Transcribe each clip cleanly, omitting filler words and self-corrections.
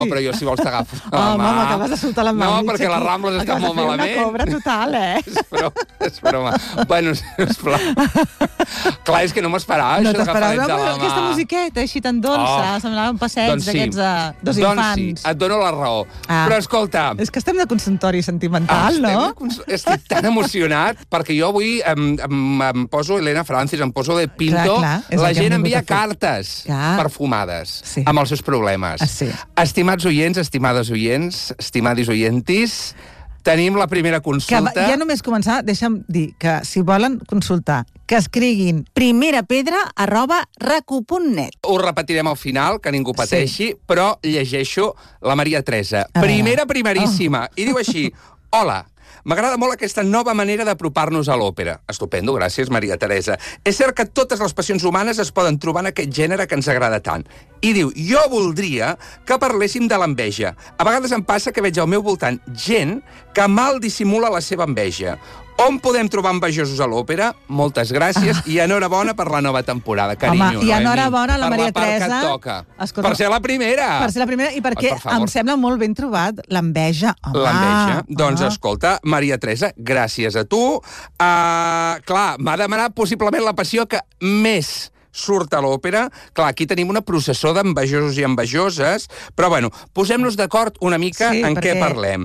Però jo, si vols, t'agafo la mà. Home, m'acabes de soltar la mà. No, perquè les Rambles estan molt malament. Una cobra total, És broma. Bueno, sisplau. Clar, és que no m'esperava, això d'agafar de la mà. Aquesta musiqueta així tan dolça, semblava un passeig d'aquests dos infants. Doncs sí, et dono la raó. Però escolta... És que estem de consultori sentimental, no? Estic tan emocionat, perquè jo avui em poso Elena Francis, em poso de pinto. La gent envia cartes perfumades amb els seus problemes. Estimats oients, estimades oients, estimadis oientis, tenim la primera consulta. Ja només començar, deixa'm dir que si volen consultar, que escriguin primerapedra@racu.net. Ho repetirem al final, que ningú pateixi, però llegeixo la Maria Teresa. Primeríssima. I diu així: hola, m'agrada molt aquesta nova manera d'apropar-nos a l'òpera. Estupendo, gràcies, Maria Teresa. És cert que totes les passions humanes es poden trobar en aquest gènere que ens agrada tant. I diu, jo voldria que parléssim de l'enveja. A vegades em passa que veig al meu voltant gent que mal dissimula la seva enveja. On podem trobar envejosos a l'òpera? Moltes gràcies i enhorabona per la nova temporada, carinyo. Home, i enhorabona a la Maria Teresa. Per la part que et toca. Per ser la primera. Per ser la primera i perquè em sembla molt ben trobat l'enveja. L'enveja. Doncs escolta, Maria Teresa, gràcies a tu. Clar, m'ha demanat possiblement la passió que més surt a l'òpera. Clar, aquí tenim una processó d'envejosos i envejoses, però bueno, posem-nos d'acord una mica en què parlem.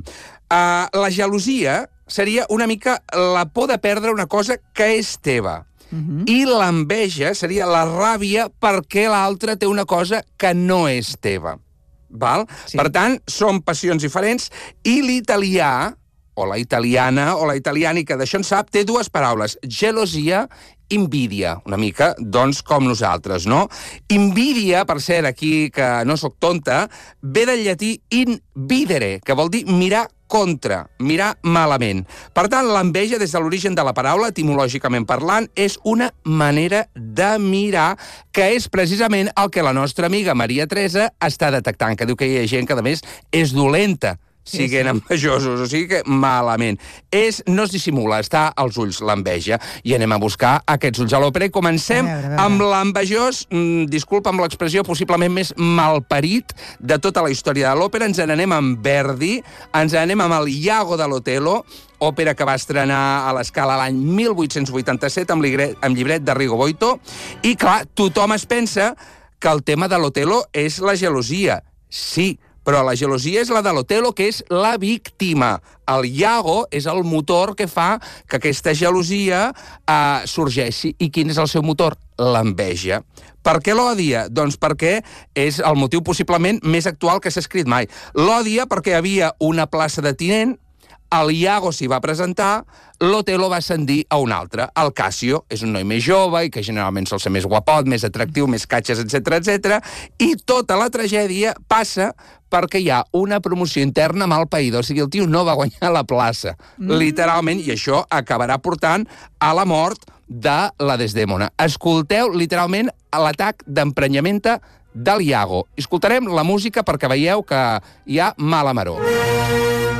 La gelosia seria una mica la por de perdre una cosa que és teva. I l'enveja seria la ràbia perquè l'altre té una cosa que no és teva. Val? Per tant, són passions diferents i l'italià, o la italiana, o la italiànica, d'això en sap, té dues paraules, gelosia, invídia, una mica, doncs, com nosaltres, no? Invídia, per cert, aquí, que no sóc tonta, ve del llatí invidere, que vol dir mirar contra, mirar malament. Per tant, l'enveja, des de l'origen de la paraula, etimològicament parlant, és una manera de mirar que és precisament el que la nostra amiga Maria Teresa està detectant, que diu que hi ha gent que, a més, és dolenta, siguent envejosos, o sigui que malament. No es dissimula, està als ulls l'enveja. I anem a buscar aquests ulls a l'òpera i comencem amb l'envejós, disculpa amb l'expressió, possiblement més malparit de tota la història de l'òpera. Ens n'anem amb Verdi, ens n'anem amb el Iago de l'Otello, òpera que va estrenar a l'Escala l'any 1887 amb llibret de Rigo Boito. I, clar, tothom es pensa que el tema de l'Otello és la gelosia. Sí, però la gelosia és la de l'Otello, que és la víctima. El Iago és el motor que fa que aquesta gelosia sorgeixi. I quin és el seu motor? L'enveja. Per què l'odia? Doncs perquè és el motiu possiblement més actual que s'ha escrit mai. L'odia perquè hi havia una plaça de tinent, el Iago s'hi va presentar, l'Otello va ascendir a un altre. El Cassio és un noi més jove i que generalment sol ser més guapot, més atractiu, més catxes, etc. I tota la tragèdia passa perquè hi ha una promoció interna amb el païdor. O sigui, el tio no va guanyar la plaça, literalment, i això acabarà portant a la mort de la Desdèmona. Escolteu, literalment, l'atac d'emprenyamenta de l'Iago. Escoltarem la música perquè veieu que hi ha mala maror.